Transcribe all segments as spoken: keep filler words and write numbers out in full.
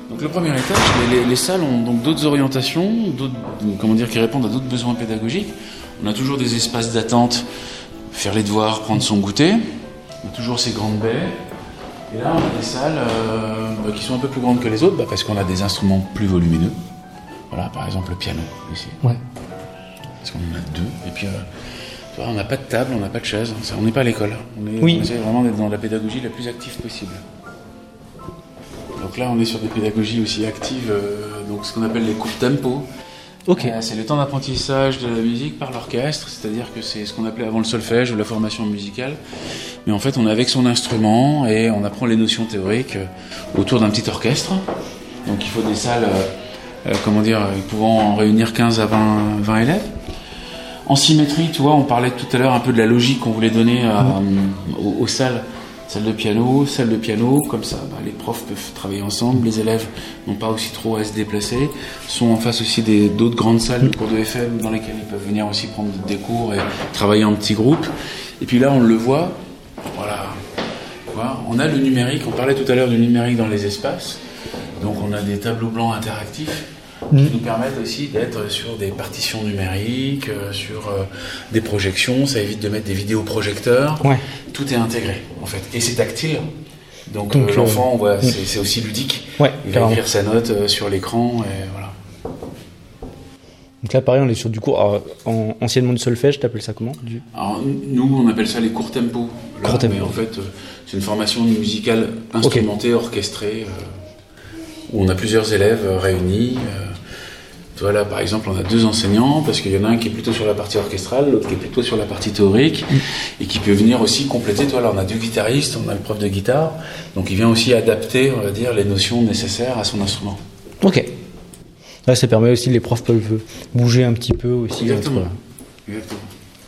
Donc le premier étage, les, les, les salles ont donc d'autres orientations, d'autres, comment dire, qui répondent à d'autres besoins pédagogiques. On a toujours des espaces d'attente, faire les devoirs, prendre son goûter. On a toujours ces grandes baies. Et là, on a des salles euh, bah, qui sont un peu plus grandes que les autres, bah, parce qu'on a des instruments plus volumineux. Voilà, par exemple le piano ici. Ouais. Parce qu'on en a deux. Et puis, euh, tu vois, on n'a pas de table, on n'a pas de chaise. On n'est pas à l'école. On, est, oui. on essaie vraiment d'être dans la pédagogie la plus active possible. Donc là, on est sur des pédagogies aussi actives, euh, donc ce qu'on appelle les courts tempos. Okay. Euh, c'est le temps d'apprentissage de la musique par l'orchestre, c'est-à-dire que c'est ce qu'on appelait avant le solfège ou la formation musicale. Mais en fait, on est avec son instrument et on apprend les notions théoriques euh, autour d'un petit orchestre. Donc il faut des salles, euh, euh, comment dire, pouvant en réunir quinze à vingt, vingt élèves. En symétrie, tu vois, on parlait tout à l'heure un peu de la logique qu'on voulait donner à, mmh. euh, aux, aux salles. Salle de piano, salle de piano, comme ça, bah, les profs peuvent travailler ensemble, les élèves n'ont pas aussi trop à se déplacer, sont en face aussi des, d'autres grandes salles de cours de F M dans lesquelles ils peuvent venir aussi prendre des cours et travailler en petits groupes. Et puis là, on le voit, voilà, voilà, on a le numérique, on parlait tout à l'heure du numérique dans les espaces, donc on a des tableaux blancs interactifs qui nous permettent aussi d'être sur des partitions numériques, euh, sur euh, des projections, ça évite de mettre des vidéoprojecteurs, ouais. Tout est intégré en fait, et c'est tactile, donc, donc euh, l'enfant, on voit, c'est, c'est aussi ludique, ouais, il va écrire sa note euh, sur l'écran, et voilà. Donc là pareil, on est sur du cours, alors, en, anciennement du solfège, t'appelles ça comment du... Alors, nous on appelle ça les courts tempos, là, court tempo. Mais en fait euh, c'est une formation musicale instrumentée, okay. orchestrée, euh, où on a plusieurs élèves euh, réunis, euh, tu vois là par exemple on a deux enseignants parce qu'il y en a un qui est plutôt sur la partie orchestrale, l'autre qui est plutôt sur la partie théorique mmh. et qui peut venir aussi compléter, tu vois là on a deux guitaristes, on a le prof de guitare, donc il vient aussi adapter on va dire les notions nécessaires à son instrument. Ok. Là ça permet aussi, les profs peuvent bouger un petit peu aussi. Exactement. Entre... Exactement.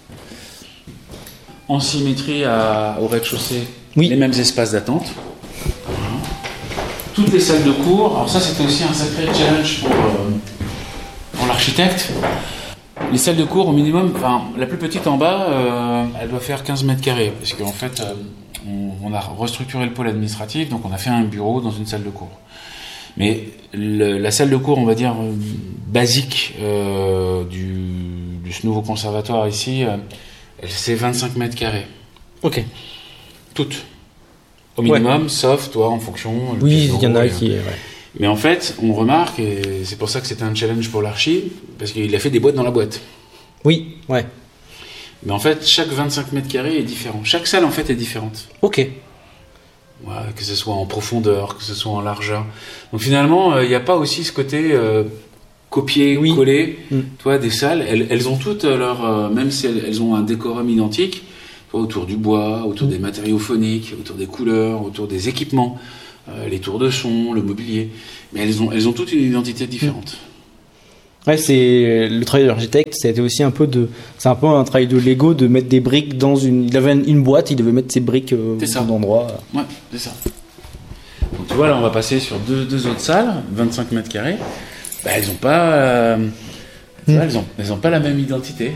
En symétrie à, au rez-de-chaussée, oui. les mêmes espaces d'attente. Voilà. Toutes les salles de cours, alors ça c'était aussi un sacré challenge pour... Euh, Pour l'architecte, les salles de cours au minimum, enfin la plus petite en bas, euh, elle doit faire quinze mètres carrés, parce qu'en fait euh, on, on a restructuré le pôle administratif, donc on a fait un bureau dans une salle de cours. Mais le, la salle de cours, on va dire euh, basique euh, du, du ce nouveau conservatoire ici, euh, c'est vingt-cinq mètres carrés. Ok. Toutes. Au minimum, ouais. Sauf toi en fonction. Oui, il y en a qui. Ouais. Mais en fait, on remarque, et c'est pour ça que c'était un challenge pour l'archi, parce qu'il a fait des boîtes dans la boîte. Oui, ouais. Mais en fait, chaque vingt-cinq mètres carrés est différent. Chaque salle, en fait, est différente. Ok. Ouais, que ce soit en profondeur, que ce soit en largeur. Donc finalement, il euh, n'y a pas aussi ce côté euh, copier-coller. Oui. Mm. Tu vois, des salles, elles, elles ont toutes leur... Euh, même si elles, elles ont un décorum identique, tu vois, autour du bois, autour mm. des matériaux phoniques, autour des couleurs, autour des équipements. Euh, les tours de son, le mobilier, mais elles ont, elles ont toutes une identité différente. Ouais, c'est le travail de l'architecte, c'était aussi un peu de, c'est un peu un travail de Lego de mettre des briques dans une, il avait une boîte, il devait mettre ses briques euh, dans un endroit. Ouais, c'est ça. Donc tu vois là, on va passer sur deux, deux autres salles, vingt-cinq mètres carrés. Bah, elles ont pas, euh, mmh. elles ont, elles ont pas la même identité.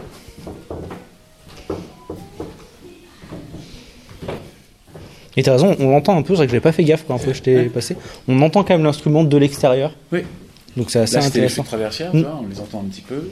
Et t'as raison, on l'entend un peu, c'est vrai que j'avais pas fait gaffe quand je t'ai ouais. passé. On entend quand même l'instrument de l'extérieur. Oui. Donc c'est assez là, intéressant. Les traversières, mmh. on les entend un petit peu.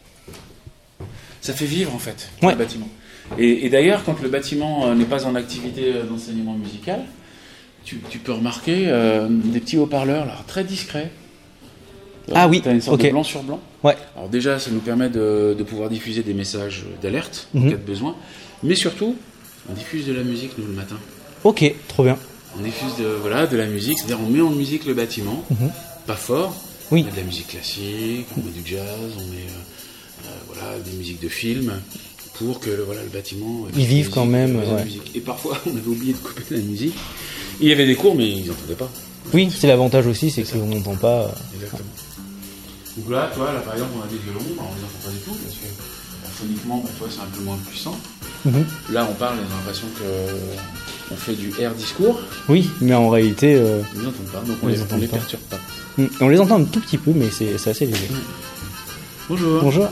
Ça fait vivre en fait ouais. le bâtiment. Et, et d'ailleurs, quand le bâtiment euh, n'est pas en activité euh, d'enseignement musical, tu, tu peux remarquer euh, des petits haut-parleurs là, très discrets. Ah oui. T'as une sorte okay. de blanc sur blanc. Ouais. Alors déjà, ça nous permet de, de pouvoir diffuser des messages d'alerte mmh. en cas de besoin, mais surtout, on diffuse de la musique nous le matin. Ok, trop bien. On diffuse de, voilà, de la musique, c'est-à-dire on met en musique le bâtiment, mmh. pas fort, oui. on met de la musique classique, on met du jazz, on met euh, euh, voilà, des musiques de films, pour que le, voilà, le bâtiment... Ils vivent quand même, ouais. Et parfois, on avait oublié de couper la musique. Il y avait des cours, mais ils n'entendaient pas. Oui, c'est l'avantage aussi, c'est, c'est qu'on n'entend pas... Exactement. Donc là, tu vois, là, par exemple, on a des violons, alors on les entend pas du tout, parce que bah, phoniquement, bah, tu vois, c'est un peu moins puissant. Mmh. Là, on parle, on a l'impression qu'on fait du air discours. Oui, mais en réalité... Euh, ils n'entendent pas, donc on, on les, les, on les perturbe pas. Mmh. On les entend un tout petit peu, mais c'est, c'est assez léger. Mmh. Bonjour. Bonjour.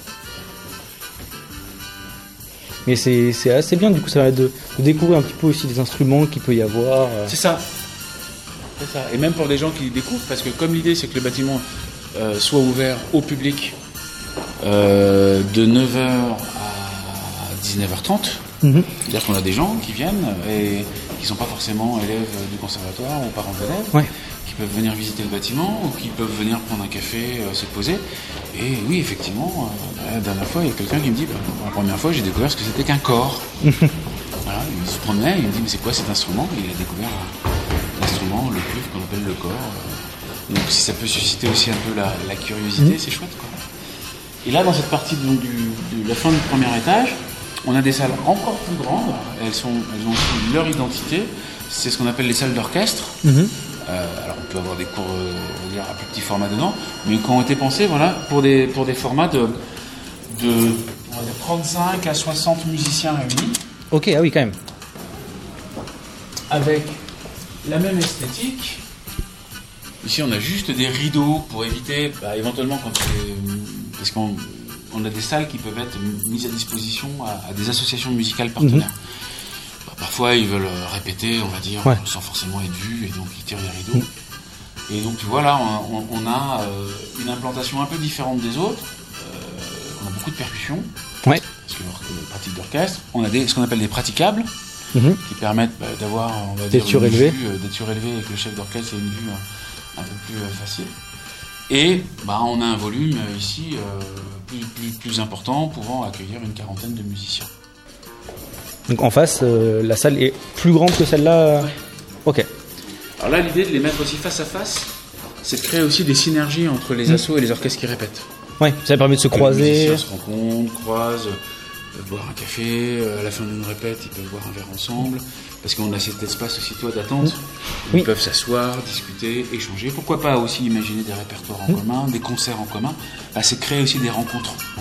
Mais c'est, c'est assez bien, du coup, ça va de, de découvrir un petit peu aussi les instruments qu'il peut y avoir. C'est ça. C'est ça. Et même pour des gens qui découvrent, parce que comme l'idée c'est que le bâtiment euh, soit ouvert au public euh, de neuf heures à dix-neuf heures trente, mm-hmm. c'est-à-dire qu'on a des gens qui viennent et qui ne sont pas forcément élèves du conservatoire ou parents d'élèves, ouais. qui peuvent venir visiter le bâtiment ou qui peuvent venir prendre un café, euh, se poser. Et oui, effectivement, euh, la dernière fois, il y a quelqu'un qui me dit, bah, la première fois, j'ai découvert ce que c'était qu'un corps. Voilà, il se promenait, il me dit, mais c'est quoi cet instrument? Et il a découvert l'instrument, le cuivre qu'on appelle le corps. Donc si ça peut susciter aussi un peu la, la curiosité, mmh. c'est chouette, quoi. Et là, dans cette partie donc, du, de la fin du premier étage, on a des salles encore plus grandes. Elles, sont, elles ont aussi leur identité. C'est ce qu'on appelle les salles d'orchestre. Mmh. Euh, alors on peut avoir des cours euh, on va dire, à plus petit format dedans, mais qui ont été pensés voilà, pour, des, pour des formats de, de on va dire trente-cinq à soixante musiciens réunis. Ok, ah oui, quand même. Avec la même esthétique. Ici, on a juste des rideaux pour éviter, bah, éventuellement, quand c'est, parce qu'on on a des salles qui peuvent être mises à disposition à, à des associations musicales partenaires. Mmh. Bah, parfois, ils veulent répéter, on va dire, ouais. sans forcément être vus, et donc ils tirent les rideaux. Mmh. Et donc voilà, on, on a euh, une implantation un peu différente des autres. Euh, on a beaucoup de percussions. Ouais. Parce que les pratiques d'orchestre, on a des, ce qu'on appelle des praticables, mmh. qui permettent bah, d'avoir, on va dire, une vue, euh, d'être surélevé et que le chef d'orchestre ait une vue un, un peu plus euh, facile. Et bah, on a un volume euh, ici euh, plus, plus, plus important, pouvant accueillir une quarantaine de musiciens. Donc en face, euh, la salle est plus grande que celle-là. Ouais. Ok. Alors là, l'idée de les mettre aussi face à face, c'est de créer aussi des synergies entre les mmh. assos et les orchestres qui répètent. Ouais, ça permet de se croiser. Les musiciens se rencontrent, croisent, peuvent boire un café, à la fin d'une répète, ils peuvent boire un verre ensemble, parce qu'on a cet espace aussitôt d'attente. Mmh. Ils oui. peuvent s'asseoir, discuter, échanger. Pourquoi pas aussi imaginer des répertoires en mmh. commun, des concerts en commun. Bah, c'est créer aussi des rencontres.